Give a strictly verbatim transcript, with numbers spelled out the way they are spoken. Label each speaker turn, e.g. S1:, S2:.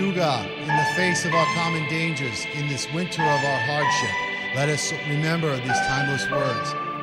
S1: you, God, in the face of our common dangers, in this winter of our hardship. Let us remember these timeless words.